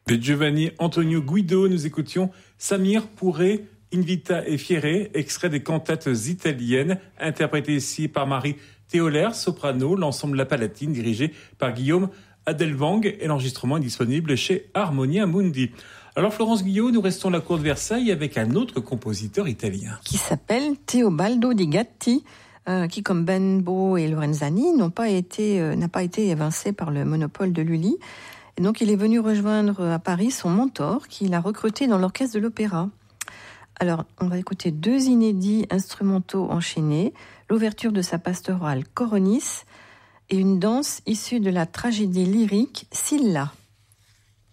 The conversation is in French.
De Giovanni Antonio Guido, nous écoutions Samir Pourré, Invita e Fiere, extrait des cantates italiennes, interprété ici par Marie Théolaire, soprano, l'ensemble La Palatine, dirigé par Guillaume Adelvang, et l'enregistrement est disponible chez Harmonia Mundi. Alors Florence Guillot, nous restons à la cour de Versailles avec un autre compositeur italien. Qui s'appelle Teobaldo Di Gatti, qui comme Benbo et Lorenzani n'a pas été évincé par le monopole de Lully. Et donc il est venu rejoindre à Paris son mentor, qu'il a recruté dans l'orchestre de l'opéra. Alors on va écouter 2 inédits instrumentaux enchaînés, l'ouverture de sa pastorale Coronis et une danse issue de la tragédie lyrique Scylla.